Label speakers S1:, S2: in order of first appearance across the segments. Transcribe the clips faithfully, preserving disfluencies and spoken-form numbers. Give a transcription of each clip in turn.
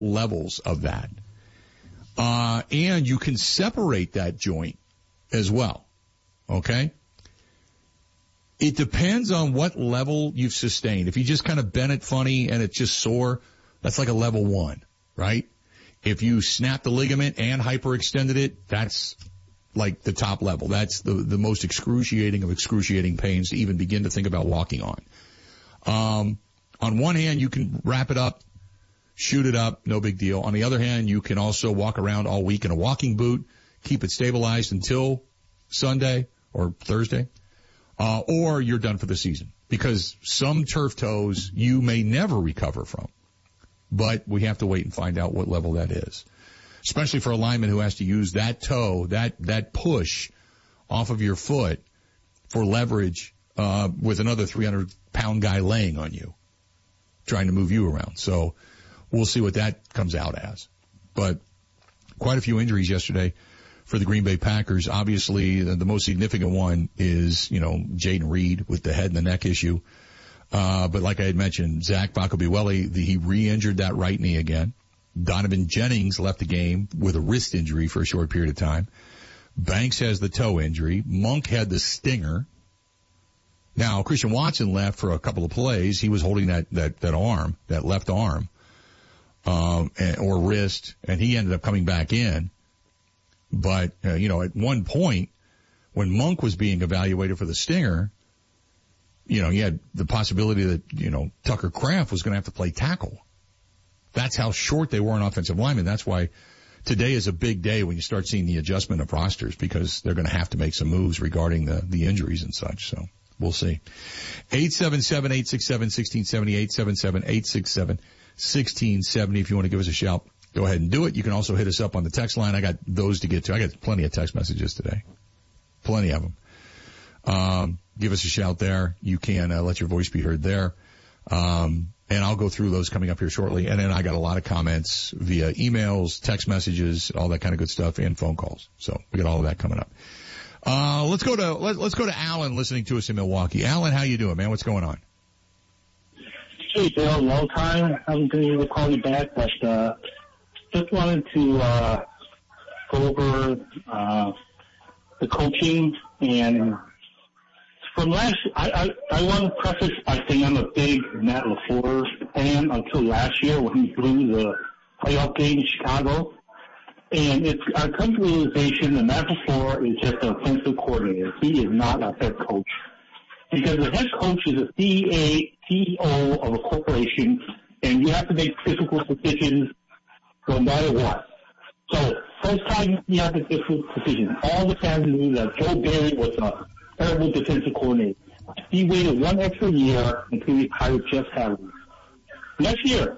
S1: levels of that. Uh, and you can separate that joint as well. Okay? It depends on what level you've sustained. If you just kind of bent it funny and it's just sore, that's like a level one, right? If you snap the ligament and hyperextended it, that's like the top level. That's the, the most excruciating of excruciating pains to even begin to think about walking on. Um, on one hand, you can wrap it up, shoot it up, no big deal. On the other hand, you can also walk around all week in a walking boot, keep it stabilized until Sunday or Thursday, uh, or you're done for the season. Because some turf toes you may never recover from. But we have to wait and find out what level that is. Especially for a lineman who has to use that toe, that, that push off of your foot for leverage, uh, with another three hundred pound guy laying on you, trying to move you around. So we'll see what that comes out as. But quite a few injuries yesterday for the Green Bay Packers. Obviously, the, the most significant one is, you know, Jaden Reed with the head and the neck issue. Uh, but like I had mentioned, Zach Bacobuwele, he re-injured that right knee again. Donovan Jennings left the game with a wrist injury for a short period of time. Banks has the toe injury. Monk had the stinger. Now, Christian Watson left for a couple of plays. He was holding that, that, that arm, that left arm, um, and, or wrist, and he ended up coming back in. But, uh, you know, at one point, when Monk was being evaluated for the stinger, you know, you had the possibility that, you know, Tucker Kraft was going to have to play tackle. That's how short they were on offensive linemen. That's why today is a big day when you start seeing the adjustment of rosters, because they're going to have to make some moves regarding the, the injuries and such. So we'll see. eight seven seven, eight six seven, one six seven zero, eight seven seven, eight six seven, one six seven zero. If you want to give us a shout, go ahead and do it. You can also hit us up on the text line. I got those to get to. I got plenty of text messages today. Plenty of them. Um, give us a shout there. You can uh, let your voice be heard there. Um, and I'll go through those coming up here shortly. And then I got a lot of comments via emails, text messages, all that kind of good stuff, and phone calls. So we got all of that coming up. Uh, let's go to, let, let's go to Alan listening to us in Milwaukee. Alan, how you doing, man? What's going on?
S2: Hey, Bill, long time. I haven't been able to call you back, but, uh, just wanted to, uh, go over, uh, the coaching. And from last, I, I, I want to preface by saying I'm a big Matt LaFleur fan until last year when he blew the playoff game in Chicago. And it's, I come to the realization that Matt LaFleur is just an offensive coordinator. He is not a head coach. Because the head coach is a C E O of a corporation, and you have to make difficult decisions no matter what. So, first time you have to make difficult decisions. All the fans knew that Joe Barry was a terrible defensive coordinator. He waited one extra year until he hired Jeff Hadley. Next year,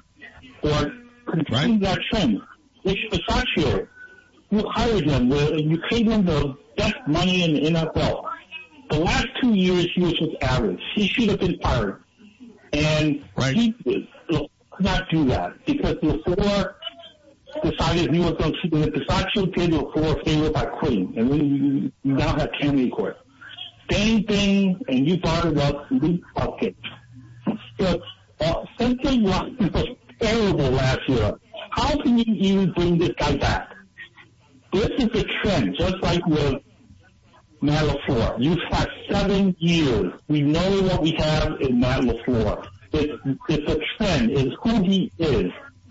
S2: or continue
S1: right.
S2: that trend, which Bisaccio, you hired him, you paid him the best money in the N F L. The last two years, he was just average. He should have been fired. And
S1: right.
S2: he could not do that because LaFleur decided he was going to, the Bisaccio did LaFleur a favor by quitting. And then you, you now have Cam Akers. Same thing, and you brought it up, Luke Puckett. The uh, Central line was terrible last year. How can you even bring this guy back? This is a trend, just like with Matt LaFleur. You've had seven years. We know what we have in Matt LaFleur. It's, it's a trend. It's who he is.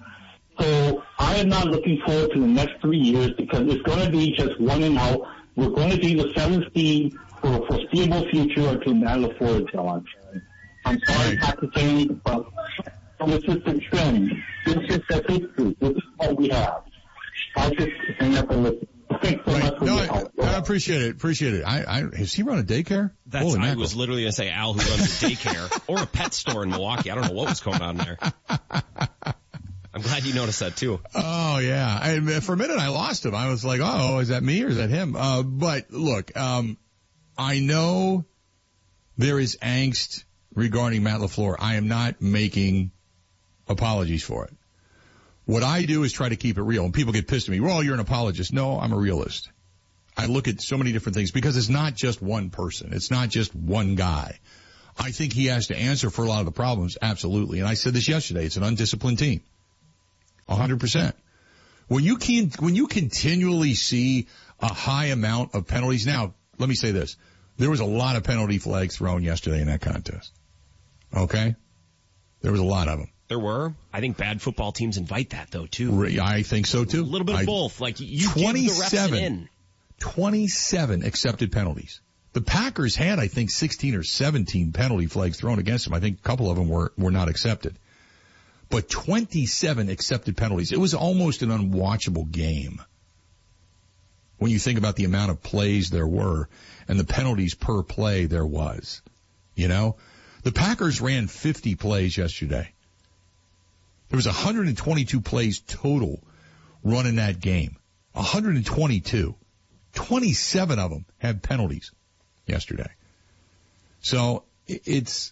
S2: So I am not looking forward to the next three years because it's going to be just one and out. We're going to be the seventh seed for the foreseeable future until Matt LaFleur is gone. I'm sorry I have to say anything, but this is the trend. This is the history. This is what we have. I'll just hang up and listen. Thanks so
S1: right.
S2: much for
S1: no,
S2: your
S1: I,
S2: help.
S1: I appreciate it. Appreciate it. I, I, has he run a daycare?
S3: That's,
S1: Holy
S3: I
S1: mackerel.
S3: was literally going to say Al, who runs a daycare or a pet store in Milwaukee. I don't know what was going on there. I'm glad you noticed that too.
S1: Oh yeah. I, for a minute I lost him. I was like, oh, is that me or is that him? Uh, but look, um, I know there is angst regarding Matt LaFleur. I am not making apologies for it. What I do is try to keep it real. And people get pissed at me. Well, you're an apologist. No, I'm a realist. I look at so many different things because it's not just one person. It's not just one guy. I think he has to answer for a lot of the problems. Absolutely. And I said this yesterday. It's an undisciplined team. one hundred percent. When you can, when you continually see a high amount of penalties, now, let me say this. There was a lot of penalty flags thrown yesterday in that contest. Okay? There was a lot of them.
S3: There were. I think bad football teams invite that, though, too.
S1: I think so, too.
S3: A little bit of
S1: I,
S3: both. Like, you give the refs an in.
S1: twenty-seven accepted penalties. The Packers had, I think, sixteen or seventeen penalty flags thrown against them. I think a couple of them were, were not accepted. But twenty-seven accepted penalties. It was almost an unwatchable game when you think about the amount of plays there were and the penalties per play there was. You know? The Packers ran fifty plays yesterday. There was one hundred twenty-two plays total run in that game. one hundred twenty-two. twenty-seven of them had penalties yesterday. So it's,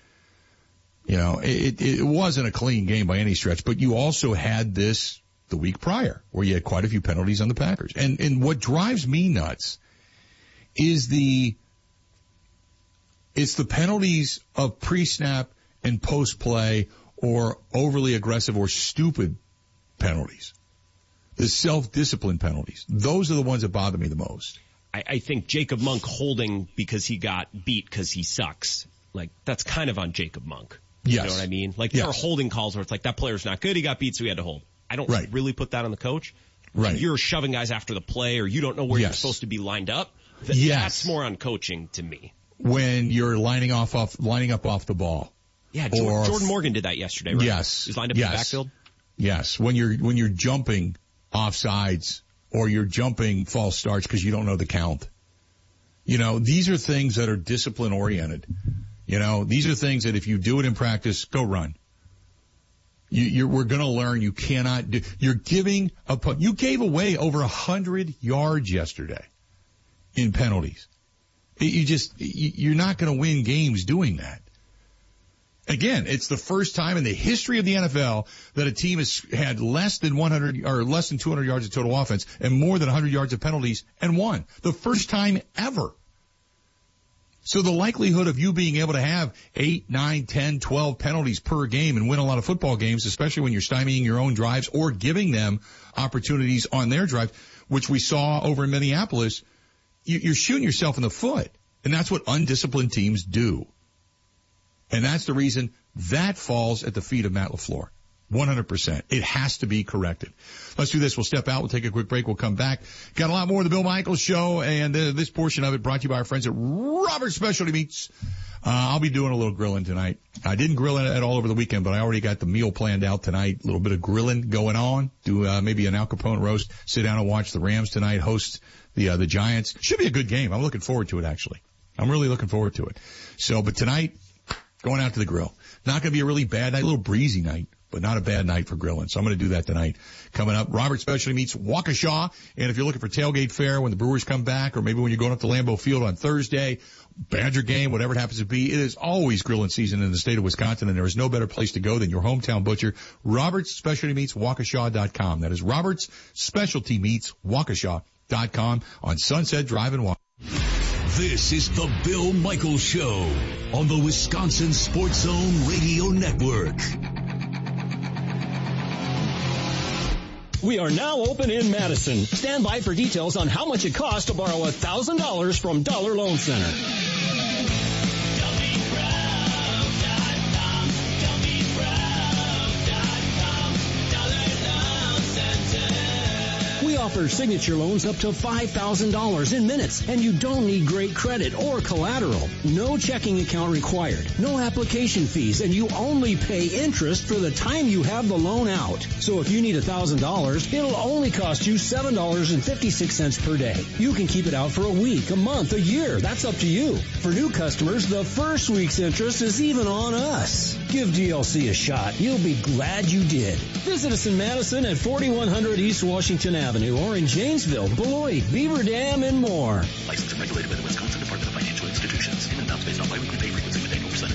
S1: you know, it, it wasn't a clean game by any stretch, but you also had this the week prior where you had quite a few penalties on the Packers. And, and what drives me nuts is the, it's the penalties of pre-snap and post-play or overly aggressive or stupid penalties. The self-discipline penalties. Those are the ones that bother me the most.
S3: I, I think Jacob Monk holding because he got beat because he sucks. Like, that's kind of on Jacob Monk.
S1: Yes.
S3: You know what I mean? Like,
S1: yes.
S3: there are holding calls where it's like, that player's not good, he got beat, so he had to hold. I don't
S1: right.
S3: really put that on the coach.
S1: Right.
S3: Like, you're shoving guys after the play or you don't know where
S1: yes.
S3: you're supposed to be lined up. Th-
S1: yes.
S3: That's more on coaching to me.
S1: When you're lining off, off lining up off the ball.
S3: Yeah,
S1: or,
S3: Jordan Morgan did that yesterday, right?
S1: Yes.
S3: He's lined up
S1: yes.
S3: in the backfield?
S1: Yes. When you're, when you're jumping off sides or you're jumping false starts because you don't know the count. You know, these are things that are discipline oriented. You know, these are things that if you do it in practice, go run. You, you're, we're going to learn you cannot do, you're giving a, you gave away over a hundred yards yesterday in penalties. You just, you're not going to win games doing that. Again, it's the first time in the history of the N F L that a team has had less than one hundred or less than two hundred yards of total offense and more than one hundred yards of penalties and won. The first time ever. So the likelihood of you being able to have eight, nine, ten, twelve penalties per game and win a lot of football games, especially when you're stymieing your own drives or giving them opportunities on their drive, which we saw over in Minneapolis, you're shooting yourself in the foot. And that's what undisciplined teams do. And that's the reason that falls at the feet of Matt LaFleur. one hundred percent. It has to be corrected. Let's do this. We'll step out. We'll take a quick break. We'll come back. Got a lot more of the Bill Michaels Show, and uh, this portion of it brought to you by our friends at Robert's Specialty Meats. Uh, I'll be doing a little grilling tonight. I didn't grill it at all over the weekend, but I already got the meal planned out tonight. A little bit of grilling going on. Do uh, maybe an Al Capone roast. Sit down and watch the Rams tonight. Host the uh, the Giants. Should be a good game. I'm looking forward to it, actually. I'm really looking forward to it. So, but tonight, going out to the grill. Not going to be a really bad night, a little breezy night, but not a bad night for grilling. So I'm going to do that tonight. Coming up, Robert Specialty Meats Waukesha. And if you're looking for tailgate fare when the Brewers come back, or maybe when you're going up to Lambeau Field on Thursday, Badger game, whatever it happens to be, it is always grilling season in the state of Wisconsin, and there is no better place to go than your hometown butcher, Robert's Specialty Meats Waukesha dot com. That is Robert's Specialty Meats Waukesha dot com on Sunset Drive in Waukesha.
S4: This is the Bill Michaels Show on the Wisconsin Sports Zone Radio Network.
S5: We are now open in Madison. Stand by for details on how much it costs to borrow one thousand dollars from Dollar Loan Center. We offer signature loans up to five thousand dollars in minutes, and you don't need great credit or collateral. No checking account required, no application fees, and you only pay interest for the time you have the loan out. So if you need one thousand dollars, it'll only cost you seven dollars and fifty-six cents per day. You can keep it out for a week, a month, a year. That's up to you. For new customers, the first week's interest is even on us. Give D L C a shot. You'll be glad you did. Visit us in Madison at forty-one hundred East Washington Avenue, or in Janesville, Beloit, Beaver Dam, and more.
S6: Licensed and regulated by the Wisconsin Department of Financial Institutions. Payment amounts based on biweekly pay frequency with annual percentage rate of two hundred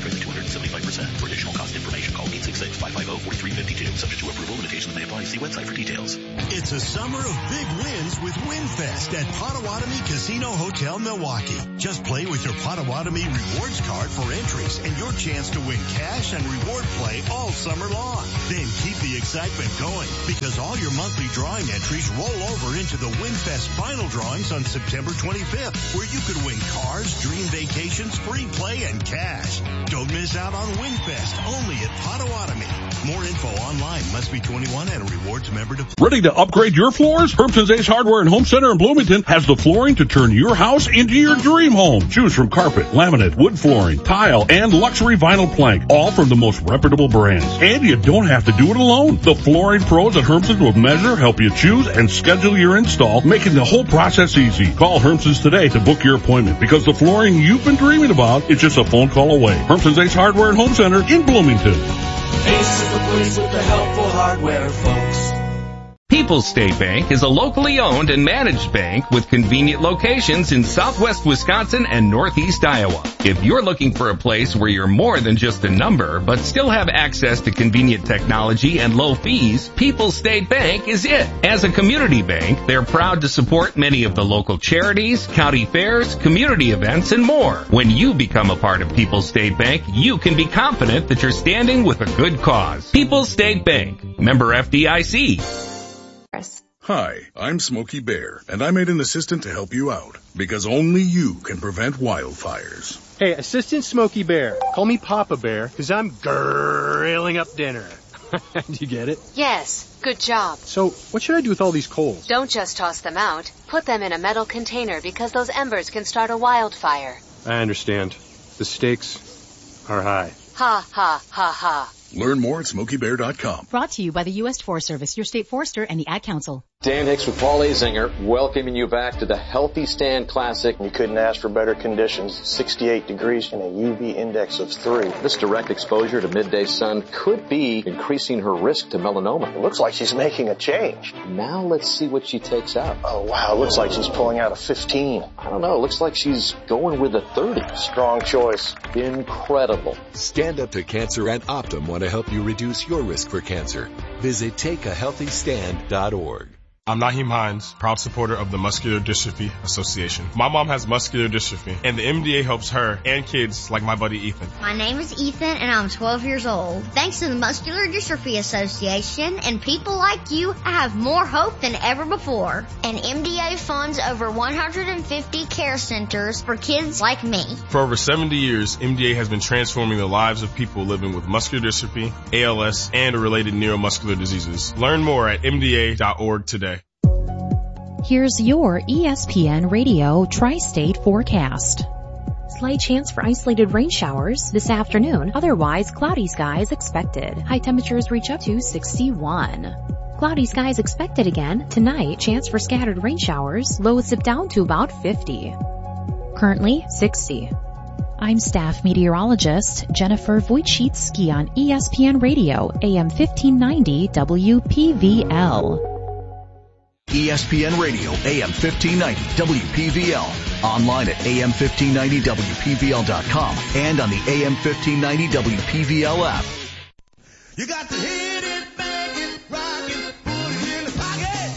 S6: seventy-five percent. For additional cost information, call eight six six, five five zero, four three five two. Subject to approval, limitations may apply. See website for details.
S7: It's a summer of big wins with WinFest at Potawatomi Casino Hotel, Milwaukee. Just play with your Potawatomi rewards card for entries and your chance to win cash and reward play all summer long. Then keep the excitement going because all your monthly drawing entries roll over into the WinFest final drawings on September twenty-fifth, where you could win cars, dream vacations, free play, and cash. Don't miss out on WinFest, only at Potawatomi. More info online. Must be twenty-one and a rewards member to...
S8: Ready to upgrade your floors? Hermson's Ace Hardware and Home Center in Bloomington has the flooring to turn your house into your dream home. Choose from carpet, laminate, wood flooring, tile, and luxury vinyl plank, all from the most reputable brands. And you don't have to do it alone. The flooring pros at Hermson's will measure, help you choose, and schedule your install, making the whole process easy. Call Hermson's today to book your appointment because the flooring you've been dreaming about is just a phone call away. Hermson's Ace Hardware and Home Center in Bloomington.
S9: Ace is the place with the helpful hardware, folks.
S10: People's State Bank is a locally owned and managed bank with convenient locations in southwest Wisconsin and northeast Iowa. If you're looking for a place where you're more than just a number, but still have access to convenient technology and low fees, People's State Bank is it. As a community bank, they're proud to support many of the local charities, county fairs, community events, and more. When you become a part of People's State Bank, you can be confident that you're standing with a good cause. People's State Bank, member F D I C.
S11: Hi, I'm Smokey Bear, and I made an assistant to help you out, because only you can prevent wildfires.
S12: Hey, Assistant Smokey Bear, call me Papa Bear, because I'm grilling up dinner. Do you get it?
S13: Yes, good job.
S12: So, what should I do with all these coals?
S13: Don't just toss them out. Put them in a metal container, because those embers can start a wildfire.
S12: I understand. The stakes are high.
S13: Ha, ha, ha, ha.
S11: Learn more at smokey bear dot com.
S14: Brought to you by the U S Forest Service, your state forester, and the Ad Council.
S15: Dan Hicks with Paul Azinger, welcoming you back to the Healthy Stand Classic.
S16: You couldn't ask for better conditions. sixty-eight degrees and a U V index of three.
S15: This direct exposure to midday sun could be increasing her risk to melanoma.
S16: It looks like she's making a change.
S15: Now let's see what she takes out.
S16: Oh, wow. It looks like she's pulling out a fifteen.
S15: I don't know. It looks like she's going with a thirty.
S16: Strong choice.
S15: Incredible.
S17: Stand Up to Cancer and Optum want to help you reduce your risk for cancer. Visit take a healthy stand dot org.
S18: I'm Naheem Hines, proud supporter of the Muscular Dystrophy Association. My mom has muscular dystrophy, and the M D A helps her and kids like my buddy Ethan.
S19: My name is Ethan, and I'm twelve years old. Thanks to the Muscular Dystrophy Association and people like you, I have more hope than ever before. And M D A funds over one hundred fifty care centers for kids like me.
S18: For over seventy years, M D A has been transforming the lives of people living with muscular dystrophy, A L S, and related neuromuscular diseases. Learn more at M D A dot org today.
S20: Here's your E S P N Radio Tri-State forecast. Slight chance for isolated rain showers this afternoon. Otherwise, cloudy skies expected. High temperatures reach up to sixty-one. Cloudy skies expected again tonight. Chance for scattered rain showers. Lows dip down to about fifty. Currently sixty. I'm staff meteorologist Jennifer Wojcicki on E S P N Radio, A M fifteen ninety W P V L.
S21: E S P N Radio, A M fifteen ninety W P V L. Online at A M fifteen ninety W P V L dot com and on the A M fifteen ninety W P V L app.
S9: You got to hit it, bang it, rock it, put it in the pocket.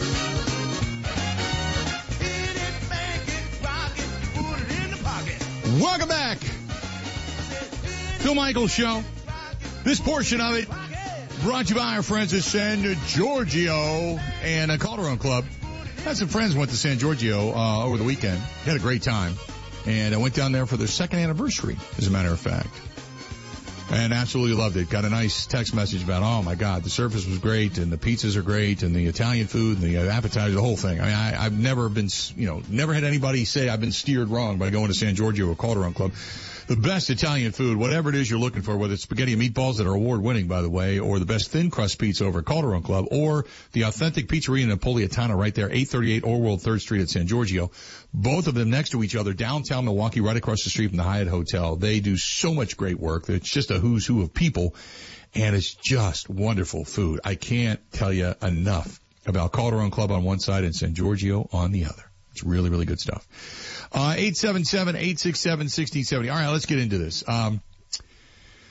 S9: Hit it, bang it, rock it, put it in the pocket.
S1: Welcome back. Phil Michaels Show. This portion of it brought to you by our friends at San Giorgio and a Calderon Club. Had some friends went to San Giorgio uh, over the weekend. Had a great time. And I went down there for their second anniversary, as a matter of fact. And absolutely loved it. Got a nice text message about, oh, my God, the service was great, and the pizzas are great, and the Italian food, and the appetizers, the whole thing. I mean, I, I've never been, you know, never had anybody say I've been steered wrong by going to San Giorgio or Calderon Club. The best Italian food, whatever it is you're looking for, whether it's spaghetti and meatballs that are award-winning, by the way, or the best thin crust pizza over at Calderon Club, or the authentic pizzeria in Napolitano right there, eight thirty-eight Orwell third Street at San Giorgio. Both of them next to each other, downtown Milwaukee, right across the street from the Hyatt Hotel. They do so much great work. It's just a who's who of people, and it's just wonderful food. I can't tell you enough about Calderon Club on one side and San Giorgio on the other. It's really, really good stuff. Uh, eight seven seven, eight six seven, one six seven zero. All right, let's get into this. Um,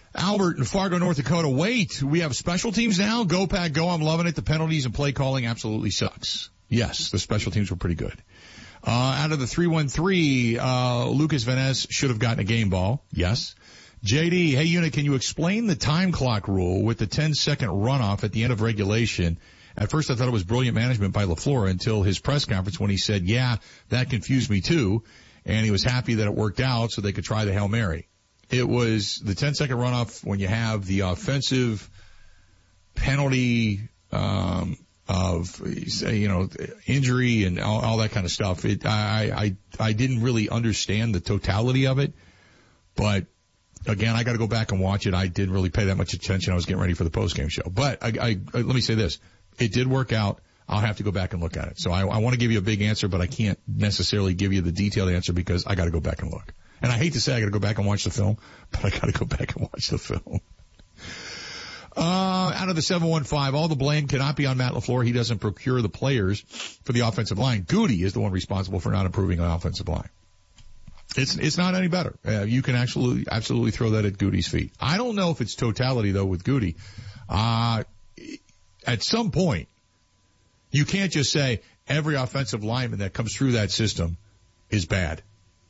S1: Albert in Fargo, North Dakota. Wait, we have special teams now? Go Pack Go. I'm loving it. The penalties and play calling absolutely sucks. Yes, the special teams were pretty good. Uh, out of the three one three, uh, Lucas Van Ness should have gotten a game ball. Yes. J D, hey, Unit, can you explain the time clock rule with the ten second runoff at the end of regulation? At first I thought it was brilliant management by LaFleur until his press conference when he said, yeah, that confused me too. And he was happy that it worked out so they could try the Hail Mary. It was the ten second runoff when you have the offensive penalty, um, of, you know, injury and all, all that kind of stuff. It, I, I, I didn't really understand the totality of it, but again, I got to go back and watch it. I didn't really pay that much attention. I was getting ready for the postgame show, but I, I, I let me say this. It did work out. I'll have to go back and look at it. So I, I want to give you a big answer, but I can't necessarily give you the detailed answer because I got to go back and look. And I hate to say I got to go back and watch the film, but I got to go back and watch the film. Uh, out of the seven one five, all the blame cannot be on Matt LaFleur. He doesn't procure the players for the offensive line. Goody is the one responsible for not improving an offensive line. It's, it's not any better. Uh, you can absolutely, absolutely throw that at Goody's feet. I don't know if it's totality though with Goody. Uh, at some point, you can't just say every offensive lineman that comes through that system is bad.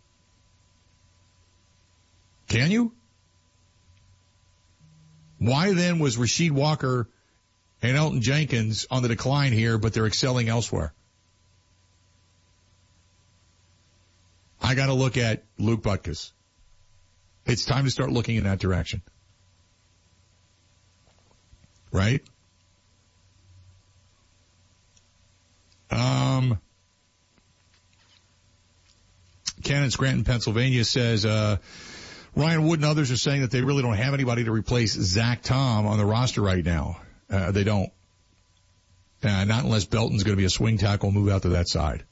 S1: Can you? Why then was Rasheed Walker and Elton Jenkins on the decline here, but they're excelling elsewhere? I got to look at Luke Butkus. It's time to start looking in that direction. Right? Um, Ken in Scranton, Pennsylvania says, uh, Ryan Wood and others are saying that they really don't have anybody to replace Zach Tom on the roster right now. Uh, they don't. Uh, not unless Belton's going to be a swing tackle, move out to that side.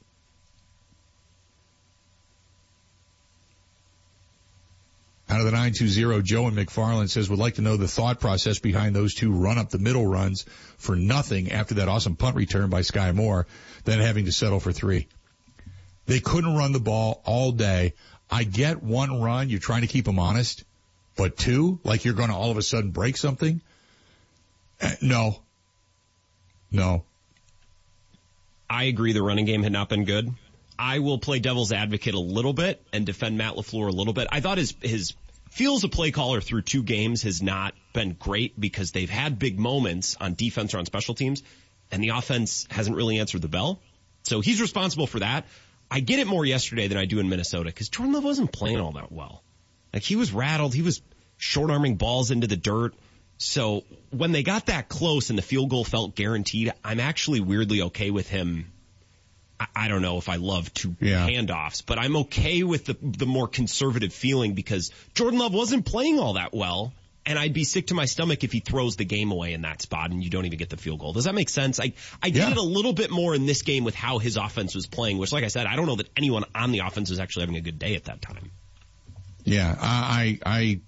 S1: Out of the nine two zero, Joe in McFarland says, would like to know the thought process behind those two run up the middle runs for nothing after that awesome punt return by Sky Moore, then having to settle for three. They couldn't run the ball all day. I get one run, you're trying to keep them honest, but two, like you're going to all of a sudden break something? Uh, no. No.
S3: I agree the running game had not been good. I will play devil's advocate a little bit and defend Matt LaFleur a little bit. I thought his, his feels a play caller through two games has not been great because they've had big moments on defense or on special teams, and the offense hasn't really answered the bell. So he's responsible for that. I get it more yesterday than I do in Minnesota because Jordan Love wasn't playing all that well. Like he was rattled. He was short-arming balls into the dirt. So when they got that close and the field goal felt guaranteed, I'm actually weirdly okay with him. I, I don't know if I love two yeah. handoffs, but I'm okay with the, the more conservative feeling because Jordan Love wasn't playing all that well. And I'd be sick to my stomach if he throws the game away in that spot and you don't even get the field goal. Does that make sense? I, I get yeah. it a little bit more in this game with how his offense was playing, which, like I said, I don't know that anyone on the offense was actually having a good day at that time.
S1: Yeah, I, I,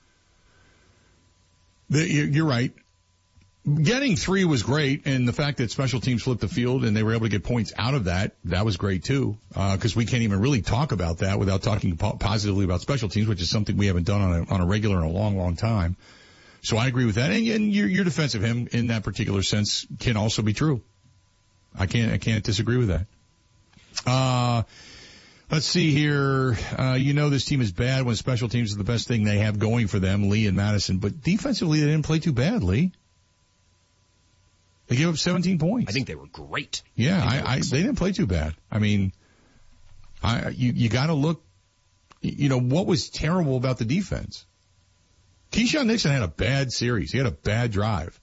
S1: the, you're right. Getting three was great, and the fact that special teams flipped the field and they were able to get points out of that, that was great too, because uh, we can't even really talk about that without talking po- positively about special teams, which is something we haven't done on a, on a regular in a long, long time. So I agree with that, and, and your, your defense of him in that particular sense can also be true. I can't, I can't disagree with that. Uh, let's see here. Uh, you know this team is bad when special teams is the best thing they have going for them, Lee and Madison, but defensively they didn't play too bad, Lee. They gave up seventeen points.
S3: I think they were great.
S1: Yeah, I, I, I they didn't play too bad. I mean, I you you got to look. You know what was terrible about the defense? Keyshawn Nixon had a bad series. He had a bad drive.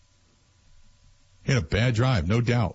S1: He had a bad drive, no doubt.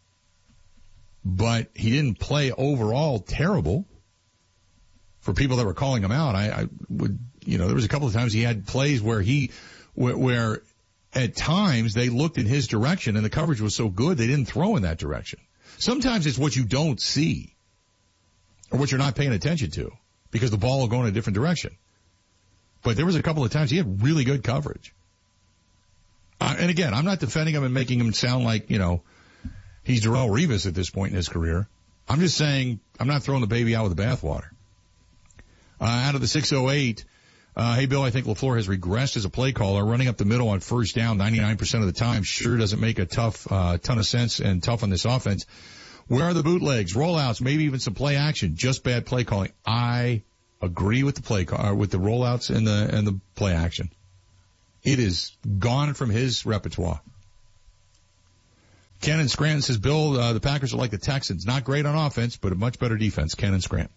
S1: But he didn't play overall terrible. For people that were calling him out, I, I would, you know, there was a couple of times he had plays where he, where. where at times, they looked in his direction, and the coverage was so good, they didn't throw in that direction. Sometimes it's what you don't see or what you're not paying attention to because the ball will go in a different direction. But there was a couple of times he had really good coverage. Uh, and again, I'm not defending him and making him sound like, you know, he's Darrelle Revis at this point in his career. I'm just saying I'm not throwing the baby out with the bathwater. Uh, out of the six oh eight, Uh, hey, Bill, I think LaFleur has regressed as a play caller. Running up the middle on first down ninety-nine percent of the time sure doesn't make a tough, uh, ton of sense and tough on this offense. Where are the bootlegs, rollouts, maybe even some play action? Just bad play calling. I agree with the play call, with the rollouts and the, and the play action. It is gone from his repertoire. Ken in Scranton says, Bill, uh, the Packers are like the Texans. Not great on offense, but a much better defense. Ken in Scranton.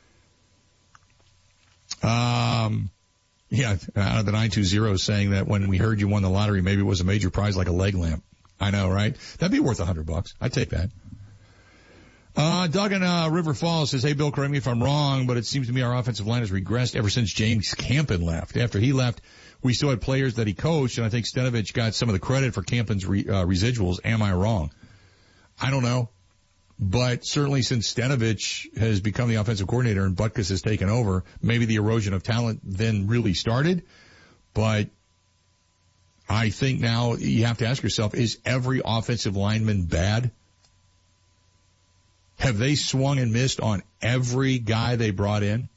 S1: Um, yeah, out of the nine two zero saying that when we heard you won the lottery, maybe it was a major prize like a leg lamp. I know, right? That'd be worth a hundred bucks. I'd take that. Uh, Doug in, uh, River Falls says, hey, Bill, correct me if I'm wrong, but it seems to me our offensive line has regressed ever since James Campen left. After he left, we still had players that he coached, and I think Stenovich got some of the credit for Campen's re, uh, residuals. Am I wrong? I don't know. But certainly since Stenovich has become the offensive coordinator and Butkus has taken over, maybe the erosion of talent then really started. But I think now you have to ask yourself, is every offensive lineman bad? Have they swung and missed on every guy they brought in?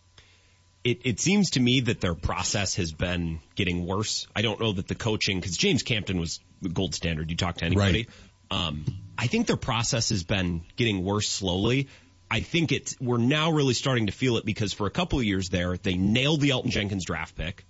S3: It, it seems to me that their process has been getting worse. I don't know that the coaching, because James Campen was the gold standard. You talk to anybody.
S1: Right.
S3: Um, I think their process has been getting worse slowly. I think it's, we're now really starting to feel it because for a couple of years there, they nailed the Elton Jenkins draft pick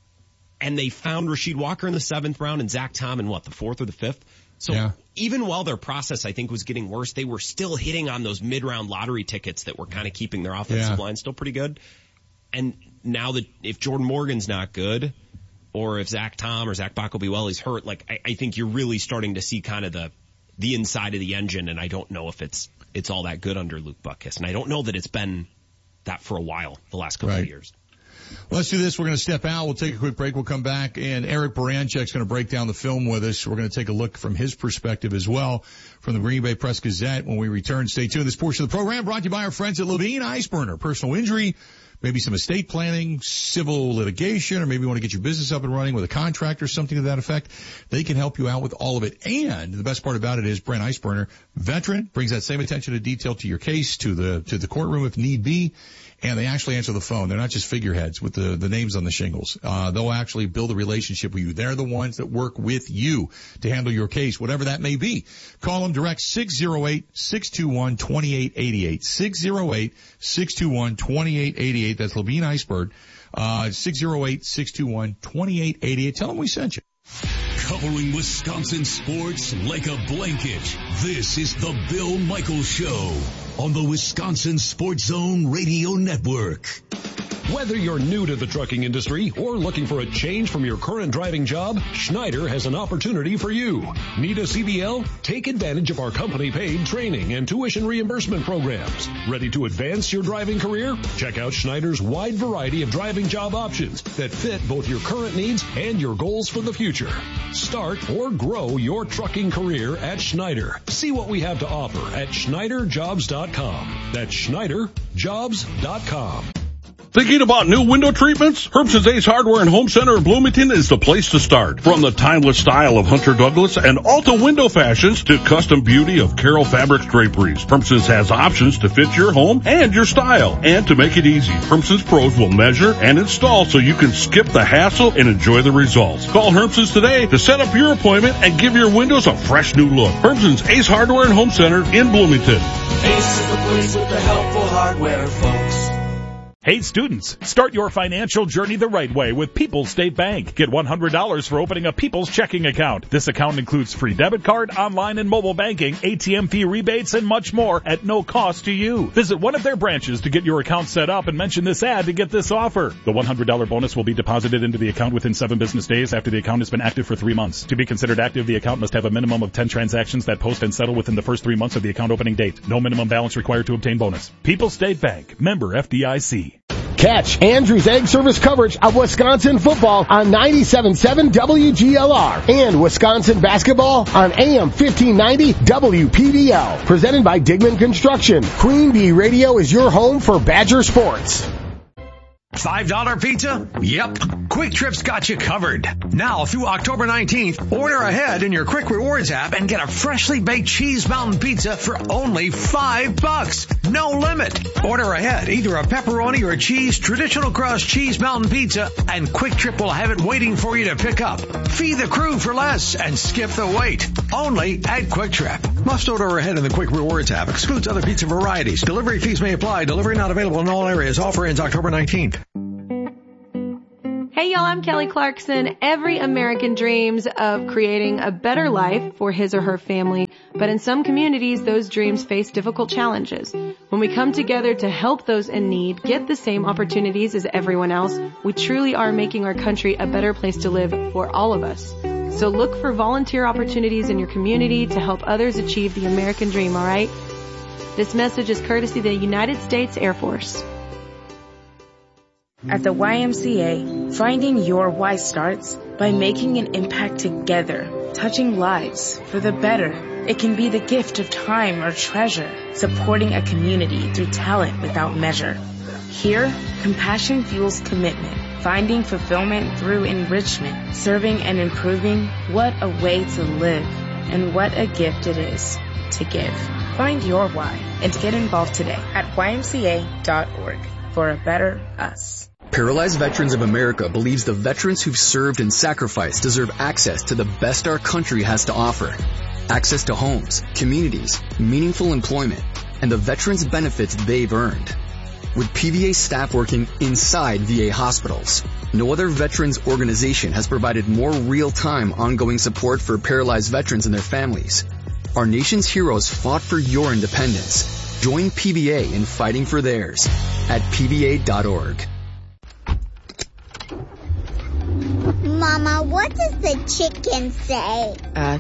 S3: and they found Rasheed Walker in the seventh round and Zach Tom in what, the fourth or the fifth? So yeah. Even while their process, I think, was getting worse, they were still hitting on those mid-round lottery tickets that were kind of keeping their offensive yeah. line still pretty good. And now that if Jordan Morgan's not good, or if Zach Tom or Zach Bacco-Buell is hurt, like I, I think you're really starting to see kind of the the inside of the engine, and I don't know if it's it's all that good under Luke Butkus. And I don't know that it's been that for a while, the last couple
S1: right.
S3: of years.
S1: Let's do this. We're going to step out. We'll take a quick break. We'll come back, and Eric Baranchek's going to break down the film with us. We're going to take a look from his perspective as well from the Green Bay Press Gazette. When we return, stay tuned. This portion of the program brought to you by our friends at Levine Ice Burner. Personal injury, maybe some estate planning, civil litigation, or maybe you want to get your business up and running with a contract or something to that effect. They can help you out with all of it. And the best part about it is Brent Ice Burner, veteran, brings that same attention to detail to your case, to the to the courtroom if need be. And they actually answer the phone. They're not just figureheads with the, the names on the shingles. Uh, they'll actually build a relationship with you. They're the ones that work with you to handle your case, whatever that may be. Call them direct, six oh eight, six two one, two eight eight eight. six oh eight, six two one, two eight eight eight. That's Levine Iceberg. Uh, six oh eight, six two one, two eight eight eight. Tell them we sent you.
S4: Covering Wisconsin sports like a blanket. This is the Bill Michaels Show on the Wisconsin Sports Zone Radio Network.
S2: Whether you're new to the trucking industry or looking for a change from your current driving job, Schneider has an opportunity for you. Need a C D L? Take advantage of our company-paid training and tuition reimbursement programs. Ready to advance your driving career? Check out Schneider's wide variety of driving job options that fit both your current needs and your goals for the future. Start or grow your trucking career at Schneider. See what we have to offer at Schneider Jobs dot com. That's Schneider Jobs dot com.
S8: Thinking about new window treatments? Herbson's Ace Hardware and Home Center in Bloomington is the place to start. From the timeless style of Hunter Douglas and Alta window fashions to custom beauty of Carroll Fabrics draperies, Herbson's has options to fit your home and your style. And to make it easy, Herbson's pros will measure and install so you can skip the hassle and enjoy the results. Call Herbson's today to set up your appointment and give your windows a fresh new look. Herbson's Ace Hardware and Home Center in Bloomington.
S9: Ace is the place with the helpful hardware, folks.
S22: Hey students, start your financial journey the right way with People's State Bank. Get one hundred dollars for opening a People's checking account. This account includes free debit card, online and mobile banking, A T M fee rebates, and much more at no cost to you. Visit one of their branches to get your account set up and mention this ad to get this offer. The one hundred dollars bonus will be deposited into the account within seven business days after the account has been active for three months. To be considered active, the account must have a minimum of ten transactions that post and settle within the first three months of the account opening date. No minimum balance required to obtain bonus. People's State Bank, member F D I C.
S23: Catch Andrews Egg Service coverage of Wisconsin football on ninety-seven point seven W G L R and Wisconsin basketball on A M fifteen ninety W P V L. Presented by Digman Construction. Queen Bee Radio is your home for Badger sports.
S5: five dollar pizza? Yep. Quick Trip's got you covered. Now through October nineteenth, order ahead in your Quick Rewards app and get a freshly baked cheese mountain pizza for only five bucks. No limit. Order ahead, either a pepperoni or a cheese traditional crust cheese mountain pizza, and Quick Trip will have it waiting for you to pick up. Feed the crew for less and skip the wait. Only at Quick Trip. Must order ahead in the Quick Rewards app. Excludes other pizza varieties. Delivery fees may apply. Delivery not available in all areas. Offer ends October nineteenth.
S6: Hey y'all, I'm Kelly Clarkson. Every American dreams of creating a better life for his or her family, but in some communities, those dreams face difficult challenges. When we come together to help those in need get the same opportunities as everyone else, we truly are making our country a better place to live for all of us. So look for volunteer opportunities in your community to help others achieve the American dream, alright? This message is courtesy of the United States Air Force.
S7: At the Y M C A, finding your why starts by making an impact together, touching lives for the better. It can be the gift of time or treasure, supporting a community through talent without measure. Here, compassion fuels commitment, finding fulfillment through enrichment, serving and improving. What a way to live, and what a gift it is to give. Find your why and get involved today at Y M C A dot org for a better us.
S24: Paralyzed Veterans of America believes the veterans who've served and sacrificed deserve access to the best our country has to offer. Access to homes, communities, meaningful employment, and the veterans' benefits they've earned. With P V A staff working inside V A hospitals, no other veterans organization has provided more real-time ongoing support for paralyzed veterans and their families. Our nation's heroes fought for your independence. Join P V A in fighting for theirs at P V A dot org.
S25: Mama, what does the chicken say?
S7: Uh,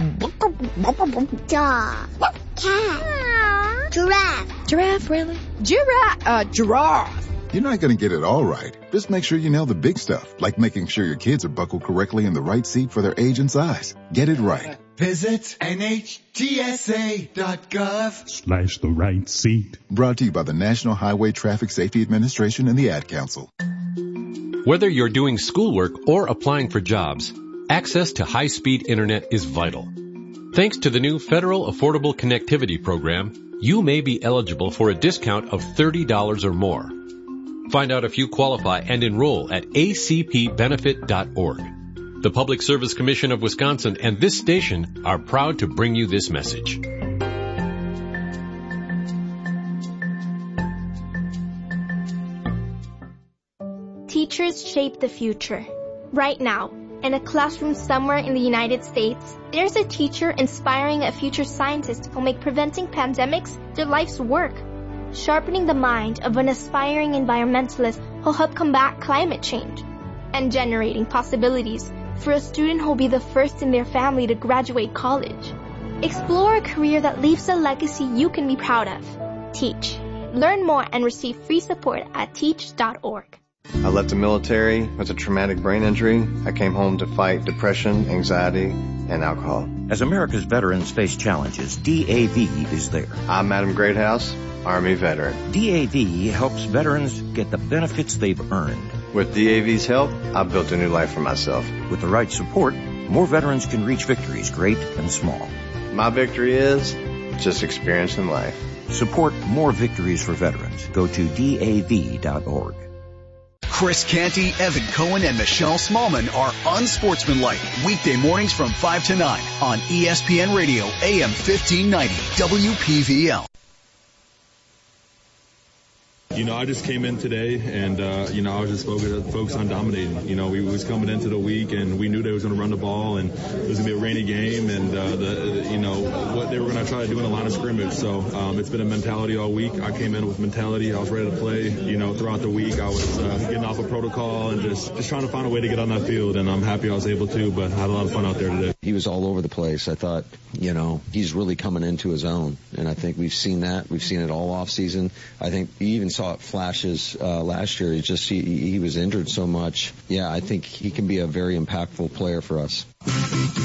S25: dog, cat, giraffe.
S7: Giraffe, really? Giraffe, uh, giraffe.
S26: You're not going to get it all right. Just make sure you nail the big stuff, like making sure your kids are buckled correctly in the right seat for their age and size. Get it right.
S9: Visit N H T S A dot gov
S8: Slash the right seat.
S26: Brought to you by the National Highway Traffic Safety Administration and the Ad Council.
S27: Whether you're doing schoolwork or applying for jobs, access to high-speed internet is vital. Thanks to the new Federal Affordable Connectivity Program, you may be eligible for a discount of thirty dollars or more. Find out if you qualify and enroll at A C P benefit dot org. The Public Service Commission of Wisconsin and this station are proud to bring you this message.
S28: Teachers shape the future. Right now, in a classroom somewhere in the United States, there's a teacher inspiring a future scientist who'll make preventing pandemics their life's work. Sharpening the mind of an aspiring environmentalist who'll help combat climate change. And generating possibilities for a student who'll be the first in their family to graduate college. Explore a career that leaves a legacy you can be proud of. Teach. Learn more and receive free support at teach dot org.
S29: I left the military with a traumatic brain injury. I came home to fight depression, anxiety, and alcohol.
S30: As America's veterans face challenges, D A V is there.
S29: I'm Adam Greathouse, Army veteran.
S30: D A V helps veterans get the benefits they've earned.
S29: With D A V's help, I've built a new life for myself.
S30: With the right support, more veterans can reach victories, great and small.
S29: My victory is just experiencing life.
S30: Support more victories for veterans. Go to D A V dot org.
S21: Chris Canty, Evan Cohen, and Michelle Smallman are Unsportsmanlike, weekday mornings from five to nine on E S P N Radio, A M fifteen ninety, W P V L.
S31: You know, I just came in today, and, uh, you know, I was just focused, focused on dominating. You know, we was coming into the week, and we knew they was going to run the ball, and it was going to be a rainy game, and, uh, the, you know, what they were going to try to do in the line of scrimmage. So um, it's been a mentality all week. I came in with mentality. I was ready to play. You know, throughout the week, I was uh, getting off a protocol and just, just trying to find a way to get on that field, and I'm happy I was able to, but I had a lot of fun out there today.
S32: He was all over the place. I thought, you know, he's really coming into his own, and I think we've seen that. We've seen it all off season. I think you even saw it flashes uh, last year. He just he, he was injured so much. Yeah, I think he can be a very impactful player for us.